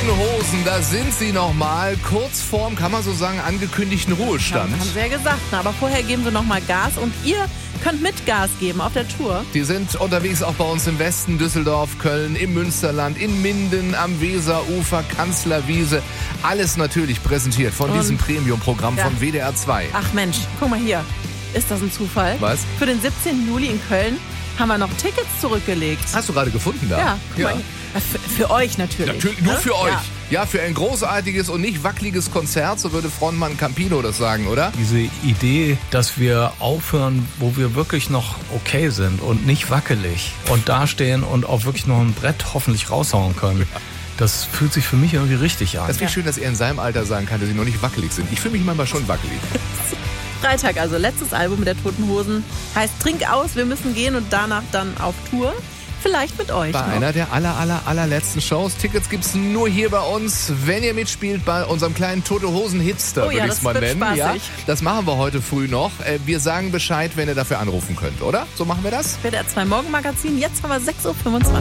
Toten Hosen, da sind sie nochmal. Kurz vorm, kann man so sagen, angekündigten Ruhestand. Haben sie ja gesagt. Na, aber vorher geben sie nochmal Gas und ihr könnt mit Gas geben auf der Tour. Die sind unterwegs auch bei uns im Westen, Düsseldorf, Köln, im Münsterland, in Minden, am Weserufer, Kanzlerwiese. Alles natürlich präsentiert von diesem Premium-Programm von WDR 2. Ach Mensch, guck mal hier. Ist das ein Zufall? Was? Für den 17. Juli in Köln haben wir noch Tickets zurückgelegt. Hast du gerade gefunden da? Ja, guck mal hier. Für euch natürlich. Natürlich, nur für euch. Ja. Ja, für ein großartiges und nicht wackeliges Konzert, so würde Frontmann Campino das sagen, oder? Diese Idee, dass wir aufhören, wo wir wirklich noch okay sind und nicht wackelig und dastehen und auch wirklich noch ein Brett hoffentlich raushauen können. Das fühlt sich für mich irgendwie richtig an. Das finde ich schön, dass er in seinem Alter sagen kann, dass sie noch nicht wackelig sind. Ich fühle mich manchmal schon wackelig. Freitag, also letztes Album der Toten Hosen, heißt Trink aus, wir müssen gehen und danach dann auf Tour. Vielleicht mit euch. Bei einer der allerletzten Shows. Tickets gibt's nur hier bei uns, wenn ihr mitspielt bei unserem kleinen Tote Hosen Hipster, würde ich es mal nennen. Ja, das machen wir heute früh noch. Wir sagen Bescheid, wenn ihr dafür anrufen könnt, oder? So machen wir das? WDR 2 Morgenmagazin, jetzt haben wir 6.25 Uhr.